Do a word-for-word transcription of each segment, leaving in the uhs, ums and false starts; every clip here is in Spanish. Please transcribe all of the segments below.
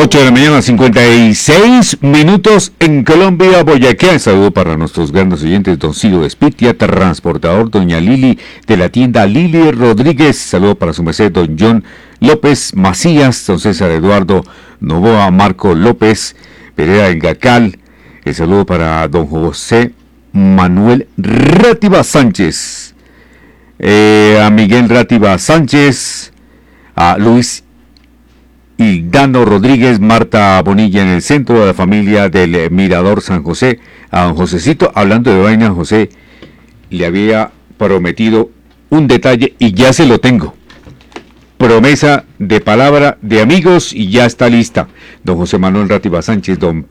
ocho de la mañana, cincuenta y seis minutos en Colombia, Boyacá. Saludo para nuestros grandes oyentes, don Ciro Espitia, transportador, doña Lili de la tienda Lili Rodríguez. Saludo para su merced, don John López Macías, don César Eduardo Novoa, Marco López, Pereira del Gacal. El saludo para don José Manuel Rátiva Sánchez, eh, a Miguel Rátiva Sánchez, a Luis Hildano Rodríguez, Marta Bonilla en el centro, de la familia del Mirador San José, a don Josecito. Hablando de vaina, José le había prometido un detalle y ya se lo tengo. Promesa de palabra de amigos y ya está lista. Don José Manuel Rátiva Sánchez, don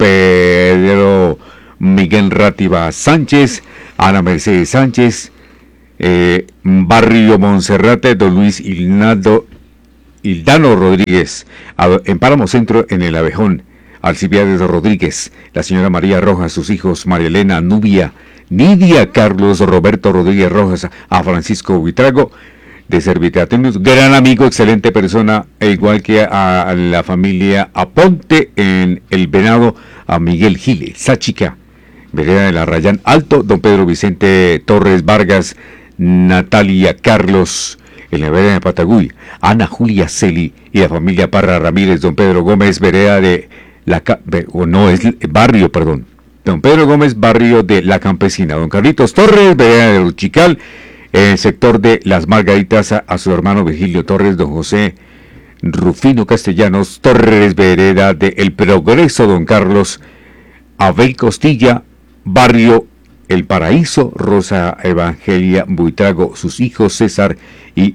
Pedro Miguel Rátiva Sánchez, Ana Mercedes Sánchez, eh, Barrio Monserrate, don Luis Hilnaldo Hildano Rodríguez, en Páramo Centro, en el Abejón, Alcibiades Rodríguez, la señora María Rojas, sus hijos María Elena, Nubia, Nidia, Carlos Roberto Rodríguez Rojas, a Francisco Buitrago, de Serviteatenios, gran amigo, excelente persona, e igual que a la familia Aponte en El Venado, a Miguel Gile, Sáchica, Vereda de la Rayán Alto, don Pedro Vicente Torres Vargas, Natalia Carlos, en la vereda de Pataguy, Ana Julia Celi y la familia Parra Ramírez, don Pedro Gómez, vereda de la, o no, es barrio, perdón, don Pedro Gómez, barrio de La Campesina, don Carlitos Torres, vereda de Chical, en el sector de Las Margaritas, a, a su hermano Virgilio Torres, don José Rufino Castellanos Torres, vereda de El Progreso, don Carlos Abel Costilla, barrio El Paraíso, Rosa Evangelia Buitrago, sus hijos César y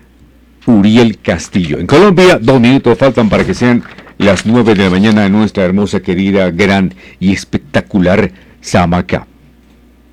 Uriel Castillo. En Colombia, dos minutos faltan para que sean las nueve de la mañana en nuestra hermosa, querida, gran y espectacular Samacá.